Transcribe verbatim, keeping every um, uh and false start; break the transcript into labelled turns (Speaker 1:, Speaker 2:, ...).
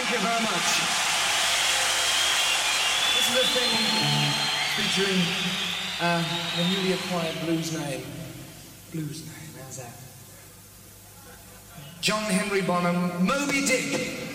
Speaker 1: Thank you very much. This is a thing featuring uh, the newly acquired blues name. Blues name, how's that? John Henry Bonham, Moby Dick.